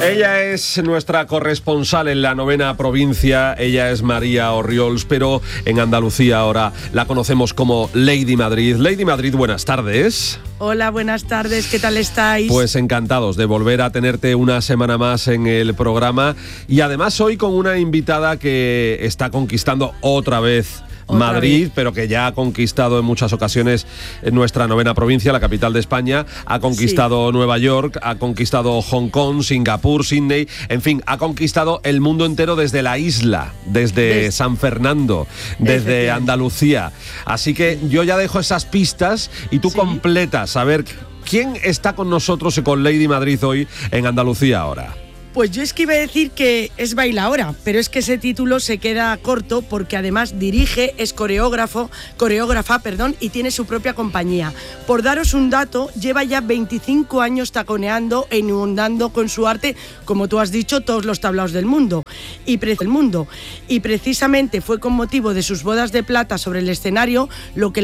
Ella es nuestra corresponsal en la 9ª provincia, ella es María Orriols, pero en Andalucía ahora la conocemos como Lady Madrid. Lady Madrid, buenas tardes. Hola, buenas tardes, ¿qué tal estáis? Pues encantados de volver a tenerte una semana más en el programa y además hoy con una invitada que está conquistando otra vez Madrid, pero que ya ha conquistado en muchas ocasiones en nuestra 9ª provincia, la capital de España, ha conquistado Nueva York, ha conquistado Hong Kong, Singapur, Sydney, en fin, ha conquistado el mundo entero desde la isla, desde San Fernando, desde Andalucía. Así que yo ya dejo esas pistas y tú completas, a ver, ¿quién está con nosotros y con Lady Madrid hoy en Andalucía ahora? Pues yo es que iba a decir que es bailaora, pero es que ese título se queda corto porque además dirige, es coreógrafa, y tiene su propia compañía. Por daros un dato, lleva ya 25 años taconeando e inundando con su arte, como tú has dicho, todos los tablaos del mundo. Y precisamente fue con motivo de sus bodas de plata sobre el escenario lo que